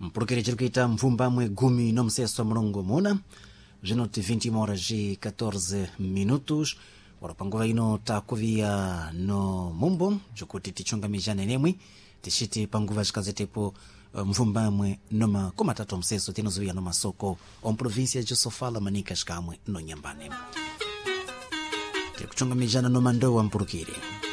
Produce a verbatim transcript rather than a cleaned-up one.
mpurukire chirikuita mvumbamwe gumi no mseso mrongo muna zinoti vinte horas e catorze minutos warapanguva ino takuvia no mumbo jokuti tichunga mijana nemwi tishiti panguva zikazetepo mvumbamwe noma kumatatu mseso tinozuia no masoko on província de Sofala manika shikamwe no nyambane tikuchunga mijana no mandowa mpurukire